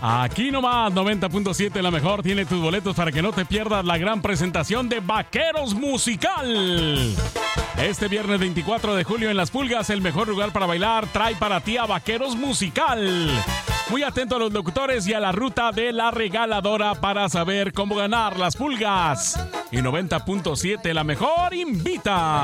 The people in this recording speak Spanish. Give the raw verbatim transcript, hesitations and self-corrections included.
Aquí nomás, noventa punto siete La Mejor tiene tus boletos para que no te pierdas la gran presentación de Vaqueros Musical. Este viernes veinticuatro de julio en Las Pulgas, el mejor lugar para bailar trae para ti a Vaqueros Musical. Muy atento a los locutores y a la ruta de la regaladora para saber cómo ganar las pulgas. Y noventa punto siete La Mejor invita.